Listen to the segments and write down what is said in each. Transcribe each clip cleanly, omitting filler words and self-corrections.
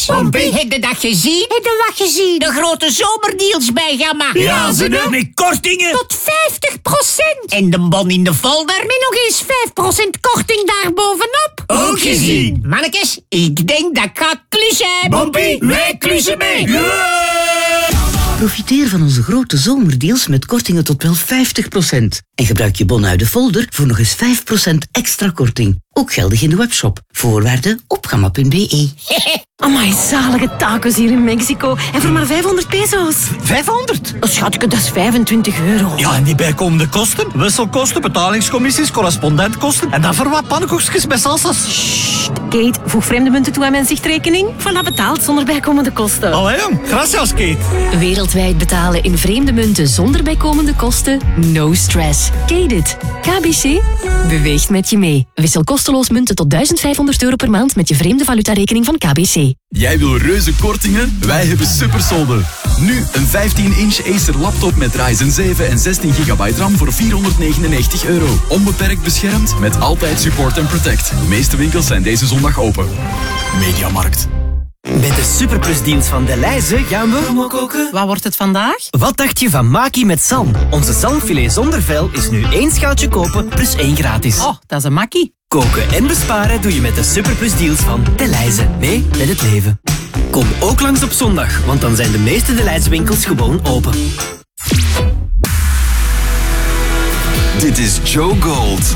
Pompie. Heb je dat gezien? Heb je wat gezien? De grote zomerdeals bij Gamma. Ja, ze doen. Met kortingen. Tot 50%. En de bon in de folder. Met nog eens 5% korting daarbovenop. Ook gezien. Mannekes, ik denk dat ik ga klussen. Pompie, wij klussen mee. Profiteer van onze grote zomerdeals met kortingen tot wel 50%. En gebruik je bon uit de folder voor nog eens 5% extra korting. Ook geldig in de webshop. Voorwaarden op gamma.be. Amai, zalige tacos hier in Mexico. En voor maar 500 pesos. 500? Oh, schatje, dat is 25 euro. Ja, en die bijkomende kosten? Wisselkosten, betalingscommissies, correspondentkosten. En dan voor wat pannenkoekjes met salsa's. Kate, voeg vreemde munten toe aan mijn zichtrekening. Voilà, betaald zonder bijkomende kosten. Allee jong, gracias Kate. Wereldwijd betalen in vreemde munten zonder bijkomende kosten? No stress. Kate it. KBC beweegt met je mee. Wissel kosteloos munten tot €1500 per maand met je vreemde valutarekening van KBC. Jij wil reuze kortingen? Wij hebben supersolden. Nu een 15-inch Acer laptop met Ryzen 7 en 16 GB RAM voor €499. Onbeperkt beschermd met altijd support en protect. De meeste winkels zijn deze zondag open. Mediamarkt. Met de superplusdeals van Delhaize gaan we koken. Wat wordt het vandaag? Wat dacht je van Maki met zalm? Onze zalmfilet zonder vel is nu 1 schaaltje kopen plus 1 gratis. Oh, dat is een makkie. Koken en besparen doe je met de superplusdeals van Delhaize. Mee met het leven. Kom ook langs op zondag, want dan zijn de meeste Delhaize winkels gewoon open. Dit is Joe Gold.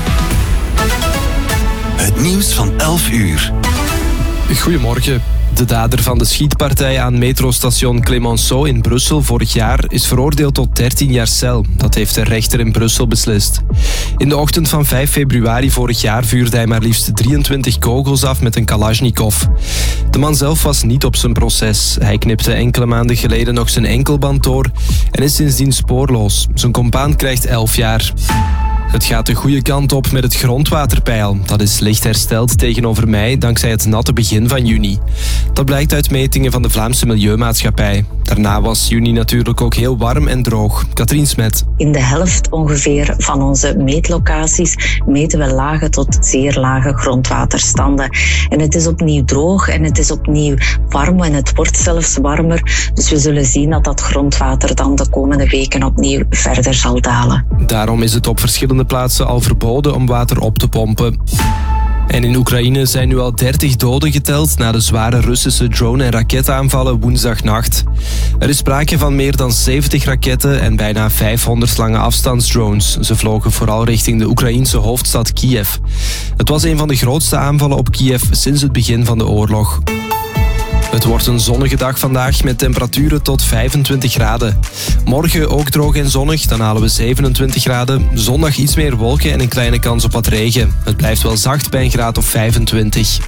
Het nieuws van 11 uur. Goedemorgen. De dader van de schietpartij aan metrostation Clemenceau in Brussel vorig jaar is veroordeeld tot 13 jaar cel. Dat heeft de rechter in Brussel beslist. In de ochtend van 5 februari vorig jaar vuurde hij maar liefst 23 kogels af met een Kalashnikov. De man zelf was niet op zijn proces. Hij knipte enkele maanden geleden nog zijn enkelband door en is sindsdien spoorloos. Zijn compaan krijgt 11 jaar. Het gaat de goede kant op met het grondwaterpeil. Dat is licht hersteld tegenover mei dankzij het natte begin van juni. Dat blijkt uit metingen van de Vlaamse Milieumaatschappij. Daarna was juni natuurlijk ook heel warm en droog. Katrien Smet. In de helft ongeveer van onze meetlocaties meten we lage tot zeer lage grondwaterstanden. En het is opnieuw droog en het is opnieuw warm en het wordt zelfs warmer. Dus we zullen zien dat dat grondwater dan de komende weken opnieuw verder zal dalen. Daarom is het op verschillende plaatsen al verboden om water op te pompen. En in Oekraïne zijn nu al 30 doden geteld na de zware Russische drone- en raketaanvallen woensdagnacht. Er is sprake van meer dan 70 raketten en bijna 500 lange afstandsdrones. Ze vlogen vooral richting de Oekraïense hoofdstad Kiev. Het was een van de grootste aanvallen op Kiev sinds het begin van de oorlog. Het wordt een zonnige dag vandaag met temperaturen tot 25 graden. Morgen ook droog en zonnig, dan halen we 27 graden. Zondag iets meer wolken en een kleine kans op wat regen. Het blijft wel zacht bij een graad of 25.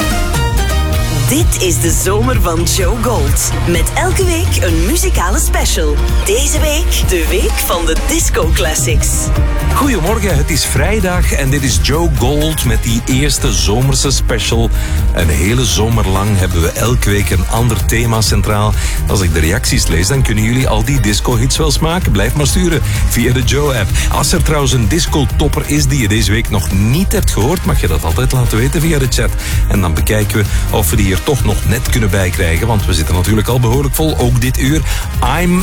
Dit is de zomer van Joe Gold. Met elke week een muzikale special. Deze week de week van de Disco Classics. Goedemorgen, het is vrijdag en dit is Joe Gold met die eerste zomerse special. Een hele zomer lang hebben we elke week een ander thema centraal. Als ik de reacties lees, dan kunnen jullie al die disco-hits wel smaken. Blijf maar sturen via de Joe-app. Als er trouwens een disco-topper is die je deze week nog niet hebt gehoord, mag je dat altijd laten weten via de chat. En dan bekijken we of we die hier toch nog net kunnen bijkrijgen, want we zitten natuurlijk al behoorlijk vol, ook dit uur. I'm